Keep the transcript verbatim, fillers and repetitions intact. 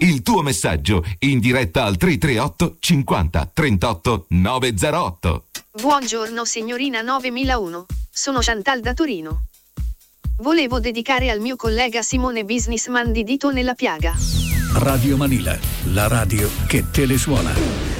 Il tuo messaggio in diretta al tre tre otto cinquanta trentotto novecentotto. Buongiorno signorina novemilauno, sono Chantal da Torino. Volevo dedicare al mio collega Simone businessman di Dito nella Piaga. Radio Manila, la radio che te le suona.